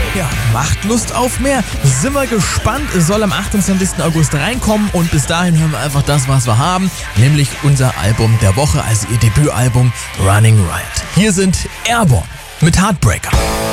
Ja, macht Lust auf mehr. Sind wir gespannt. Es soll am 28. August reinkommen und bis dahin hören wir einfach das, was wir haben, nämlich unser Album der Woche, also ihr Debütalbum Running Riot. Hier sind Airborne mit Heartbreaker.